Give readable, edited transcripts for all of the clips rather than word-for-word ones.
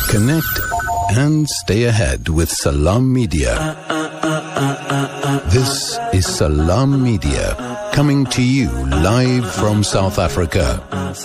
Connect and stay ahead with Salam Media. This is Salam Media, coming to you live from South Africa.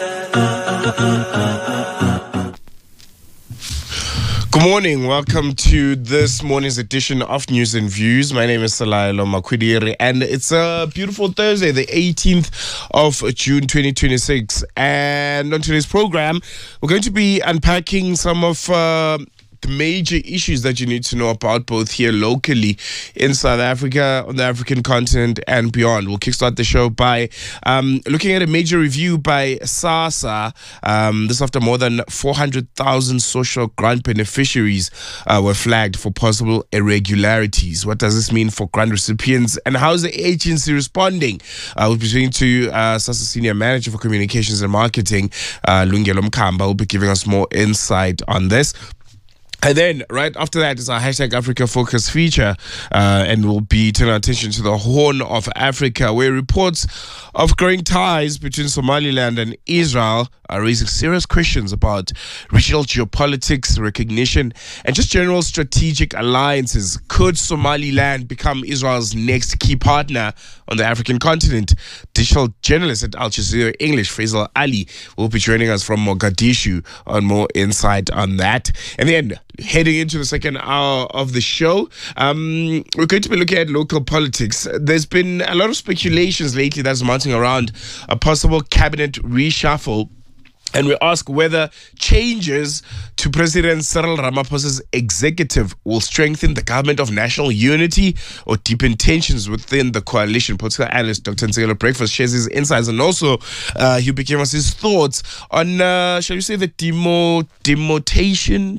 Good morning. Welcome to this morning's edition of News and Views. My name is Salailo Makwidiri, and it's a beautiful Thursday, the 18th of June 2026. And on today's program, we're going to be unpacking some of the major issues that you need to know about, both here locally in South Africa, on the African continent, and beyond. We'll kickstart the show by looking at a major review by SASSA. This after more than 400,000 social grant beneficiaries were flagged for possible irregularities. What does this mean for grant recipients, and how is the agency responding? We'll be speaking to SASSA Senior Manager for Communications and Marketing, Lungelo Mkamba, who will be giving us more insight on this. And then, right after that, is our Hashtag Africa Focus feature, and we'll be turning our attention to the Horn of Africa, where reports of growing ties between Somaliland and Israel are raising serious questions about regional geopolitics, recognition, and just general strategic alliances. Could Somaliland become Israel's next key partner on the African continent? Digital journalist at Al Jazeera English, Faisal Ali, will be joining us from Mogadishu on more insight on that. And then, heading into the second hour of the show, we're going to be looking at local politics. There's been a lot of speculations lately that's mounting around a possible cabinet reshuffle. And we ask whether changes to President Cyril Ramaphosa's executive will strengthen the government of national unity or deepen tensions within the coalition. Political analyst Dr. Nsekelo Breakfast shares his insights, and also he'll be giving us his thoughts on, shall we say, the demotation.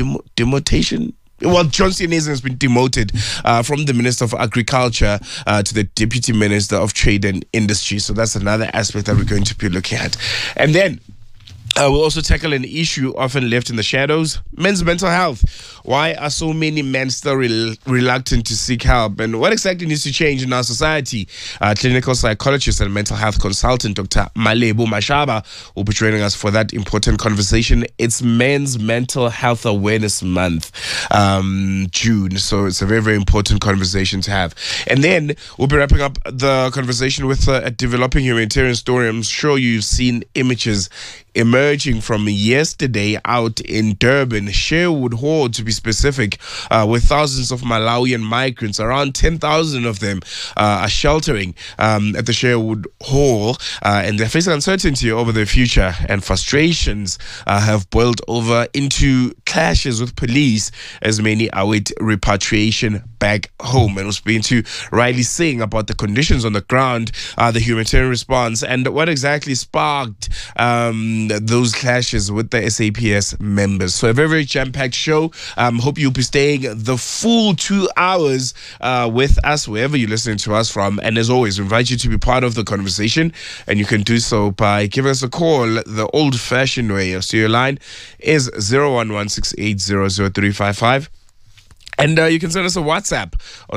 Well, Johnson has been demoted from the Minister of Agriculture to the Deputy Minister of Trade and Industry. So that's another aspect that we're going to be looking at. And then we'll also tackle an issue often left in the shadows: men's mental health. Why are so many men still reluctant to seek help, and what exactly needs to change in our society? Clinical psychologist and mental health consultant Dr. Malebo Mashaba will be joining us for that important conversation. It's Men's Mental Health Awareness Month, June, so it's a very, very important conversation to have. And then we'll be wrapping up the conversation with a developing humanitarian story. I'm sure you've seen images emerging from yesterday out in Durban, Sherwood Hall to be specific, with thousands of Malawian migrants, around 10,000 of them are sheltering at the Sherwood Hall, and they're facing uncertainty over their future, and frustrations have boiled over into clashes with police as many await repatriation back home. And we'll speak to Riley Singh about the conditions on the ground, the humanitarian response, and what exactly sparked those clashes with the SAPS members. So a very, very jam-packed show. Hope you'll be staying the full 2 hours with us wherever you're listening to us from. And as always, we invite you to be part of the conversation, and you can do so by giving us a call the old-fashioned way. So your line is 01168000355. And you can send us a WhatsApp on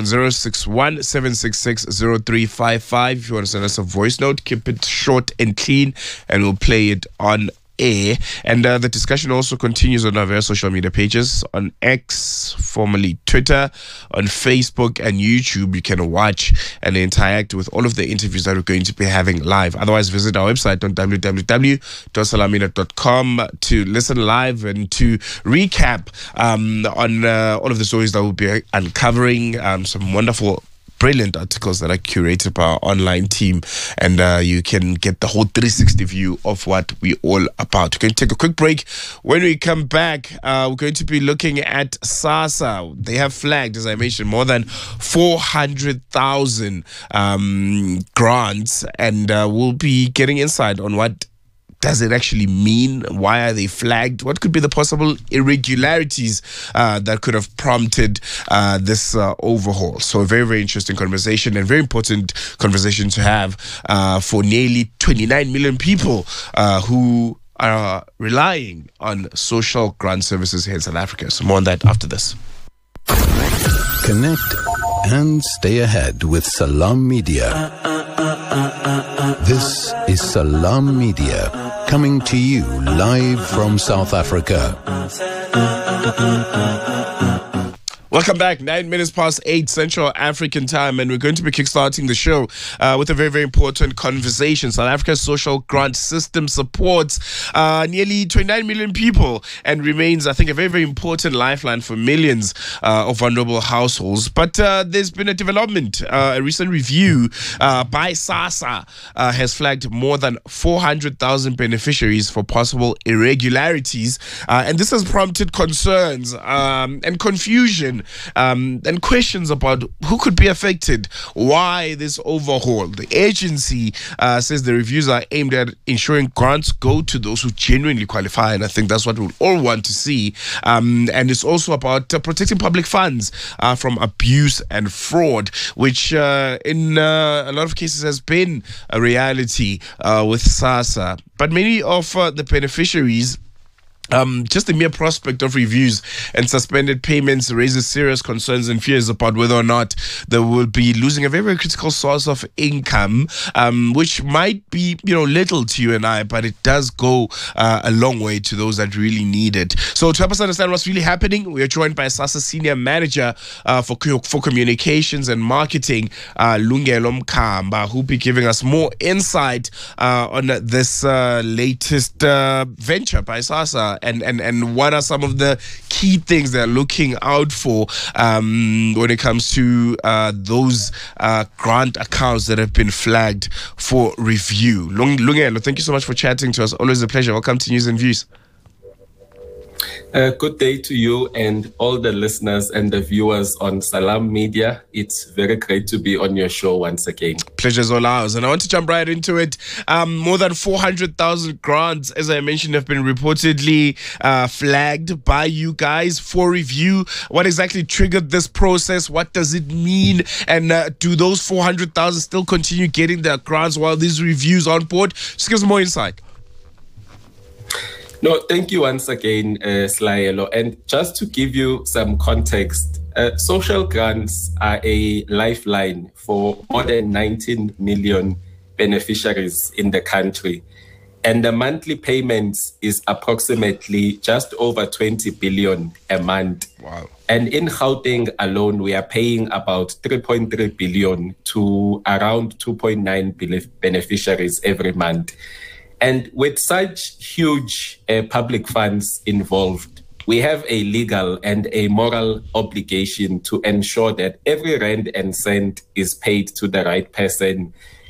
061-766-0355. If you want to send us a voice note, keep it short and clean, and we'll play it on air. And the discussion also continues on our various social media pages, on X, formerly Twitter, on Facebook and YouTube. You can watch and interact with all of the interviews that we're going to be having live. Otherwise, visit our website on www.salamina.com to listen live and to recap on all of the stories that we'll be uncovering, some wonderful, brilliant articles that are curated by our online team, and you can get the whole 360 view of what we all about. We're going to take a quick break. When we come back, we're going to be looking at SASSA. They have flagged, as I mentioned, more than 400,000 grants, and we'll be getting insight on what does it actually mean? Why are they flagged? What could be the possible irregularities that could have prompted this overhaul? So a very, very interesting conversation, and very important conversation to have for nearly 29 million people who are relying on social grant services here in South Africa. So more on that after this. Connect and stay ahead with Salam Media. This is Salam Media, coming to you live from South Africa. Welcome back. 9 minutes past 8 Central African time, and we're going to be kickstarting the show with a very, very important conversation. South Africa's social grant system supports nearly 29 million people and remains, I think, a very, very important lifeline for millions of vulnerable households. But there's been a development. A recent review by SASSA has flagged more than 400,000 beneficiaries for possible irregularities. And this has prompted concerns and confusion and questions about who could be affected. Why this overhaul? The agency says the reviews are aimed at ensuring grants go to those who genuinely qualify, and I think that's what we all want to see. And it's also about protecting public funds from abuse and fraud, which in a lot of cases has been a reality with SASSA. But many of the beneficiaries, just the mere prospect of reviews and suspended payments raises serious concerns and fears about whether or not they will be losing a very, very critical source of income, which might be, little to you and I, but it does go a long way to those that really need it. So to help us understand what's really happening, we are joined by SASSA Senior Manager for Communications and Marketing, Lungelo Mkamba, who'll be giving us more insight on this latest venture by SASSA. And what are some of the key things they're looking out for when it comes to those grant accounts that have been flagged for review. Lungelo, thank you so much for chatting to us. Always a pleasure. Welcome to News and Views. Good day to you and all the listeners and the viewers on Salam Media. It's very great to be on your show once again. Pleasure's all ours. And I want to jump right into it. More than 400,000 grants, as I mentioned, have been reportedly flagged by you guys for review. What exactly triggered this process? What does it mean? And do those 400,000 still continue getting their grants while these reviews are on board? Just give us more insight. No, thank you once again, Slayelo. And just to give you some context, social grants are a lifeline for more than 19 million beneficiaries in the country. And the monthly payments is approximately just over 20 billion a month. Wow. And in Gauteng alone, we are paying about 3.3 billion to around 2.9 billion beneficiaries every month. And with such huge public funds involved, we have a legal and a moral obligation to ensure that every rand and cent is paid to the right person.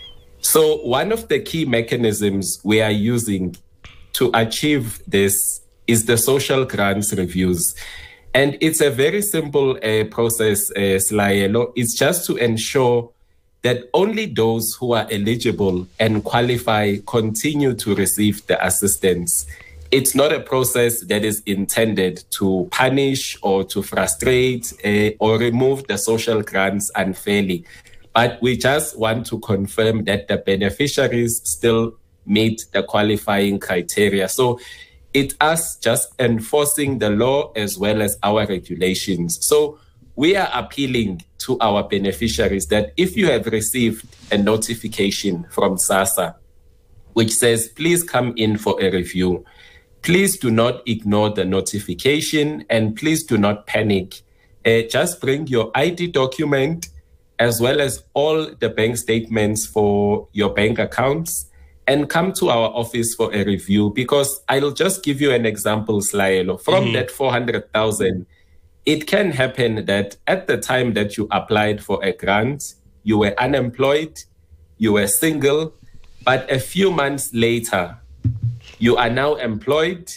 So one of the key mechanisms we are using to achieve this is the social grants reviews. And it's a very simple process, Slayelo. It's just to ensure that only those who are eligible and qualify continue to receive the assistance. It's not a process that is intended to punish or to frustrate or remove the social grants unfairly. But we just want to confirm that the beneficiaries still meet the qualifying criteria. So it's us just enforcing the law as well as our regulations. So we are appealing to our beneficiaries that if you have received a notification from SASSA, which says, please come in for a review, please do not ignore the notification and please do not panic. Just bring your ID document as well as all the bank statements for your bank accounts and come to our office for a review, because I'll just give you an example, Slayelo. From that 400,000, it can happen that at the time that you applied for a grant, you were unemployed, you were single, but a few months later, you are now employed,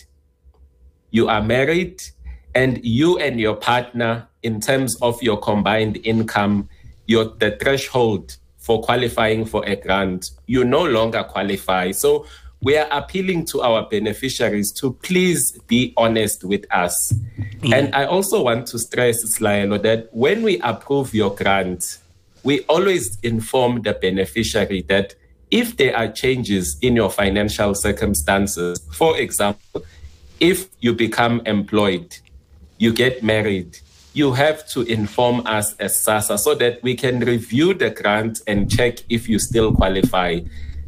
you are married, and you and your partner, in terms of your combined income, the threshold for qualifying for a grant, you no longer qualify. So we are appealing to our beneficiaries to please be honest with us. And I also want to stress, Slayelo, that when we approve your grant, we always inform the beneficiary that if there are changes in your financial circumstances, for example, if you become employed, you get married, you have to inform us as SASSA so that we can review the grant and check if you still qualify.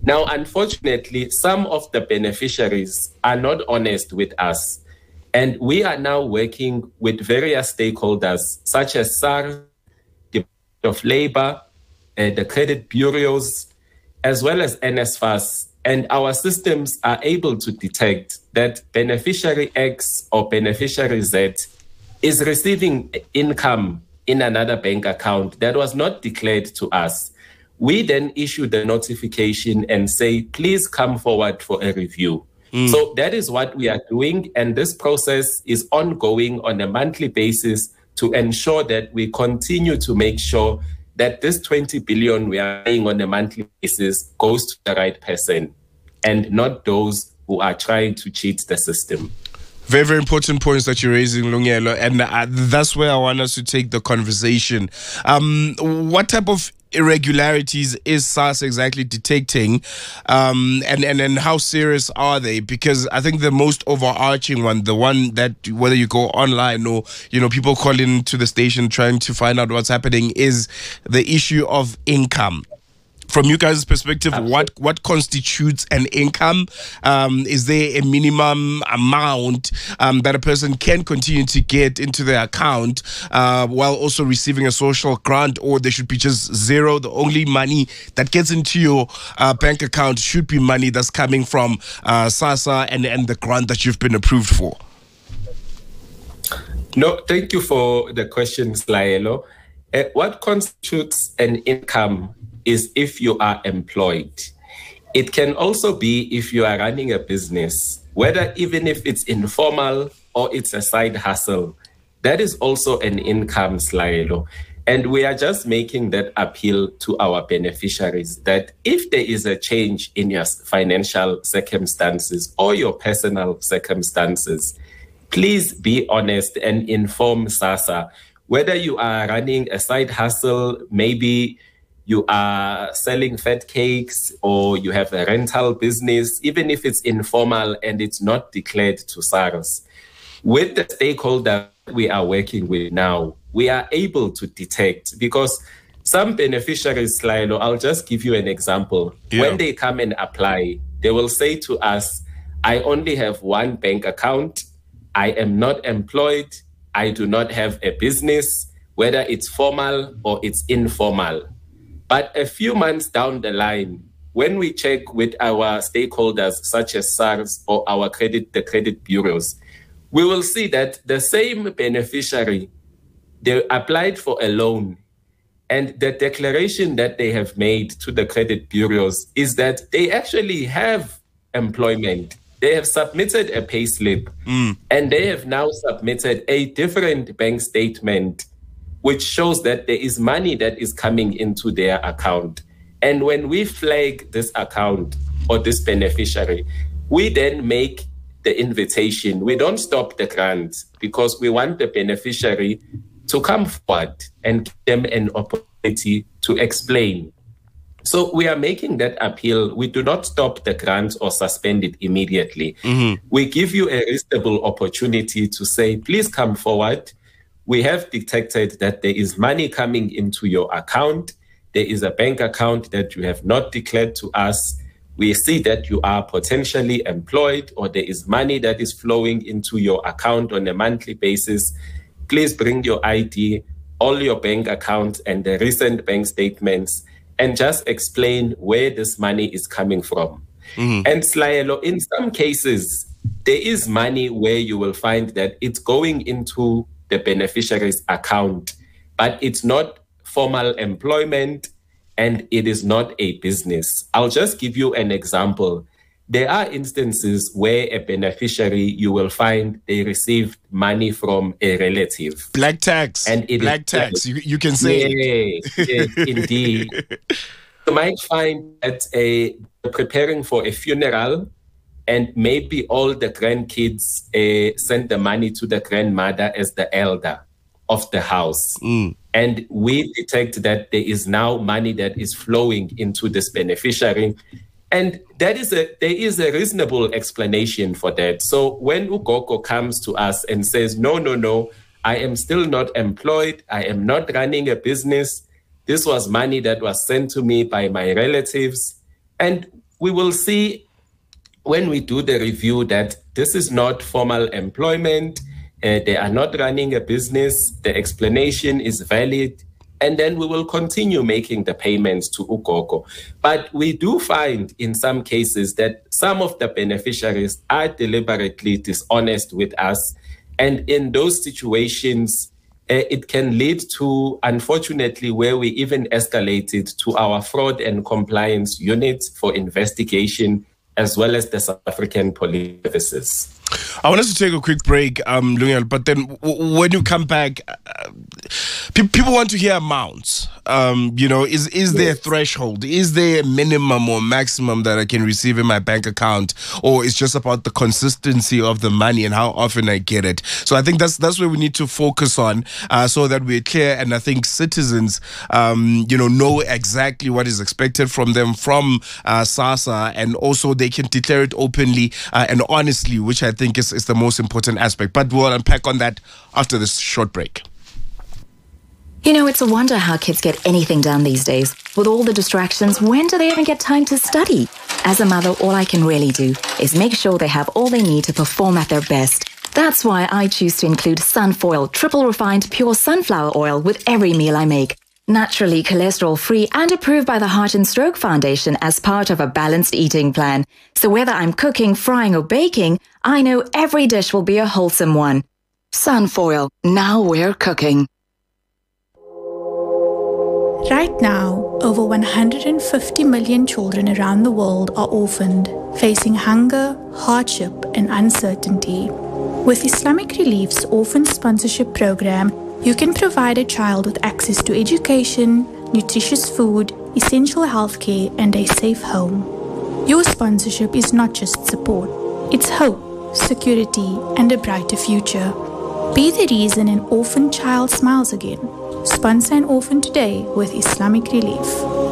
Now, unfortunately, some of the beneficiaries are not honest with us. And we are now working with various stakeholders, such as SARS, Department of Labor, the credit bureaus, as well as NSFAS. And our systems are able to detect that beneficiary X or beneficiary Z is receiving income in another bank account that was not declared to us. We then issue the notification and say, please come forward for a review. So that is what we are doing. And this process is ongoing on a monthly basis to ensure that we continue to make sure that this 20 billion we are paying on a monthly basis goes to the right person and not those who are trying to cheat the system. Very, very important points that you're raising, Lungelo, and that's where I want us to take the conversation. What type of irregularities is SARS exactly detecting, and how serious are they? Because I think the most overarching one, the one that whether you go online or people call in to the station trying to find out what's happening, is the issue of income. From you guys' perspective, what constitutes an income? Is there a minimum amount that a person can continue to get into their account while also receiving a social grant, or there should be just zero? The only money that gets into your bank account should be money that's coming from SASSA and the grant that you've been approved for. No, thank you for the question, Slaelo. What constitutes an income is if you are employed. It can also be if you are running a business, whether even if it's informal or it's a side hustle. That is also an income, Slaelo. And we are just making that appeal to our beneficiaries that if there is a change in your financial circumstances or your personal circumstances, please be honest and inform SASSA. Whether you are running a side hustle, maybe you are selling fat cakes, or you have a rental business, even if it's informal and it's not declared to SARS. With the stakeholder we are working with now, we are able to detect, because some beneficiaries, Slaelo, I'll just give you an example. Yeah. When they come and apply, they will say to us, I only have one bank account, I am not employed, I do not have a business, whether it's formal or it's informal. But a few months down the line, when we check with our stakeholders, such as SARS or the credit bureaus, we will see that the same beneficiary, they applied for a loan, and the declaration that they have made to the credit bureaus is that they actually have employment. They have submitted a payslip, and they have now submitted a different bank statement which shows that there is money that is coming into their account. And when we flag this account or this beneficiary, we then make the invitation. We don't stop the grant, because we want the beneficiary to come forward and give them an opportunity to explain. So we are making that appeal. We do not stop the grant or suspend it immediately. We give you a reasonable opportunity to say, please come forward. We have detected that there is money coming into your account. There is a bank account that you have not declared to us. We see that you are potentially employed, or there is money that is flowing into your account on a monthly basis. Please bring your ID, all your bank accounts and the recent bank statements, and just explain where this money is coming from. And Slaelo, in some cases, there is money where you will find that it's going into the beneficiary's account, but it's not formal employment and it is not a business. I'll just give you an example. There are instances where a beneficiary, you will find they received money from a relative. Black tax. And it black tax. You can say. Yes, indeed. You might find that preparing for a funeral, and maybe all the grandkids send the money to the grandmother as the elder of the house. And we detect that there is now money that is flowing into this beneficiary. And there is a reasonable explanation for that. So when Ugoko comes to us and says, no, I am still not employed, I am not running a business, this was money that was sent to me by my relatives, and we will see when we do the review that this is not formal employment, they are not running a business, the explanation is valid, and then we will continue making the payments to ugogo. But we do find in some cases that some of the beneficiaries are deliberately dishonest with us. And in those situations, it can lead to, unfortunately, where we even escalate it to our fraud and compliance unit for investigation, as well as the South African Police Services. I want us to take a quick break, Lungelo, but then when you come back, people want to hear amounts. Is there a threshold? Is there a minimum or maximum that I can receive in my bank account? Or it's just about the consistency of the money and how often I get it? So I think that's where we need to focus on so that we're clear. And I think citizens, know exactly what is expected from them from SASSA, and also they can declare it openly and honestly, which I think is the most important aspect. But we'll unpack on that after this short break. It's a wonder how kids get anything done these days. With all the distractions, when do they even get time to study? As a mother, all I can really do is make sure they have all they need to perform at their best. That's why I choose to include Sunfoil, triple refined pure sunflower oil with every meal I make. Naturally cholesterol-free and approved by the Heart and Stroke Foundation as part of a balanced eating plan. So whether I'm cooking, frying or baking, I know every dish will be a wholesome one. Sunfoil, now we're cooking. Right now, over 150 million children around the world are orphaned, facing hunger, hardship and uncertainty. With Islamic Relief's Orphan Sponsorship Program, you can provide a child with access to education, nutritious food, essential healthcare, and a safe home. Your sponsorship is not just support, it's hope, security, and a brighter future. Be the reason an orphan child smiles again. Sponsor an orphan today with Islamic Relief.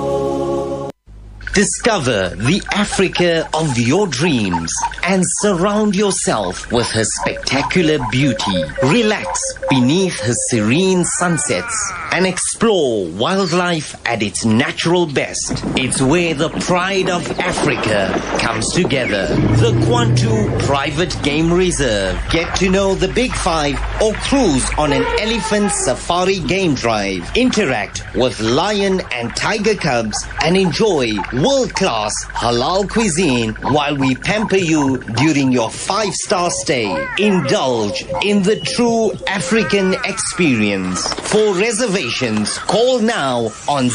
Discover the Africa of your dreams and surround yourself with her spectacular beauty. Relax beneath her serene sunsets and explore wildlife at its natural best. It's where the pride of Africa comes together. The Kwantu Private Game Reserve. Get to know the Big Five or cruise on an elephant safari game drive. Interact with lion and tiger cubs and enjoy world-class halal cuisine while we pamper you during your 5-star stay. Indulge in the true African experience. For reservations, call now on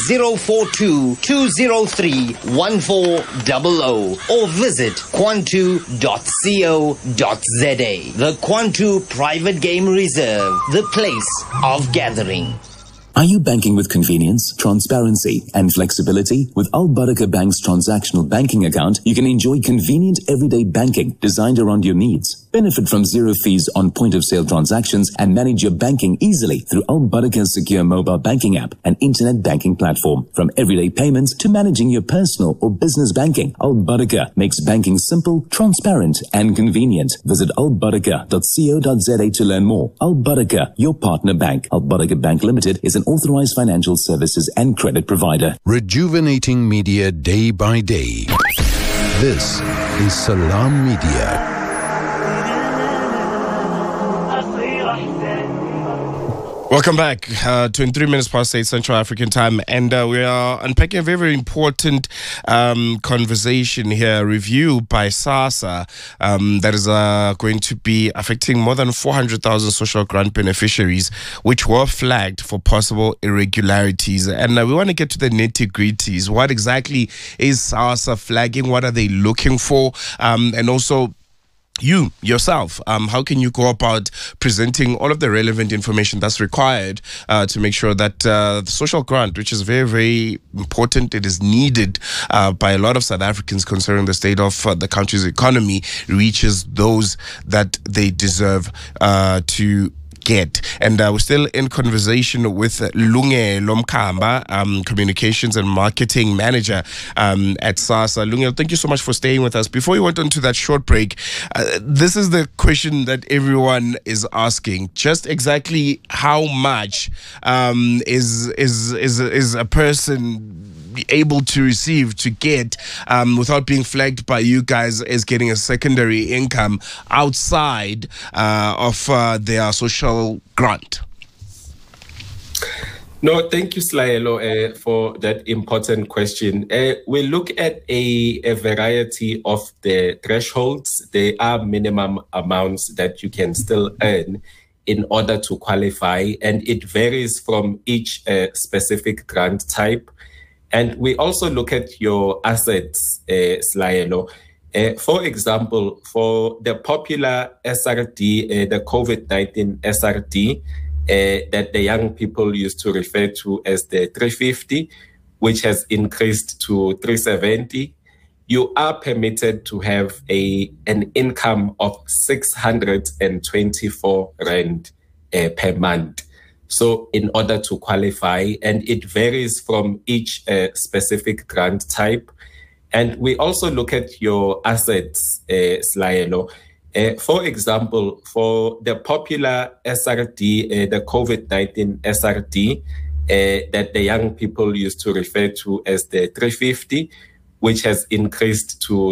042-203-1400 or visit kwantu.co.za. The Kwantu Private Game Reserve, the place of gathering. Are you banking with convenience, transparency, and flexibility? With Al Baraka Bank's transactional banking account, you can enjoy convenient everyday banking designed around your needs. Benefit from zero fees on point-of-sale transactions and manage your banking easily through Al Baraka's secure mobile banking app and internet banking platform. From everyday payments to managing your personal or business banking, Al Baraka makes banking simple, transparent, and convenient. Visit albaraka.co.za to learn more. Al Baraka, your partner bank. Al Baraka Bank Limited is an authorized financial services and credit provider. Rejuvenating media day by day. This is Salam Media. Welcome back. 23 minutes past 8 Central African time, and we are unpacking a very, very important conversation here, a review by SASSA that is going to be affecting more than 400,000 social grant beneficiaries, which were flagged for possible irregularities. And we want to get to the nitty-gritties. What exactly is SASSA flagging? What are they looking for? And also, you yourself, how can you go about presenting all of the relevant information that's required to make sure that the social grant, which is very, very important, it is needed by a lot of South Africans considering the state of the country's economy, reaches those that they deserve to get. And we're still in conversation with Lungelo Mkamba, Communications and Marketing Manager at SASSA. Lungelo, thank you so much for staying with us. Before we went on to that short break, this is the question that everyone is asking. Just exactly how much is a person able to receive, to get, without being flagged by you guys as getting a secondary income outside of their social grant? No, thank you, Slayelo, for that important question. We look at a variety of the thresholds. There are minimum amounts that you can still earn in order to qualify, and it varies from each specific grant type. And we also look at your assets, Slayelo. For example, for the popular SRD, the COVID-19 SRD, that the young people used to refer to as the 350, which has increased to 370, you are permitted to have an income of 624 Rand per month. So in order to qualify, and it varies from each specific grant type. And we also look at your assets, Slayelo. For example, for the popular SRD, the COVID-19 SRD, that the young people used to refer to as the 350, which has increased to